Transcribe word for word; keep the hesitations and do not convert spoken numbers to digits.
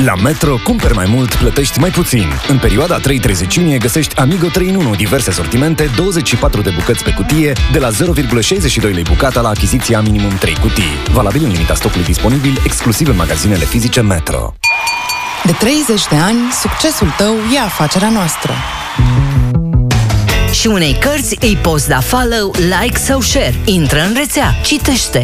La Metro, cumperi mai mult, plătești mai puțin. În perioada trei treizeci iunie găsești Amigo trei în unu, diverse sortimente, douăzeci și patru de bucăți pe cutie, de la zero virgulă șaizeci și doi lei bucata la achiziția minimum trei cutii. Valabil în limita stocului disponibil, exclusiv în magazinele fizice Metro. De treizeci de ani, succesul tău e afacerea noastră. Și unei cărți îi poți da follow, like sau share. Intră în rețea, citește,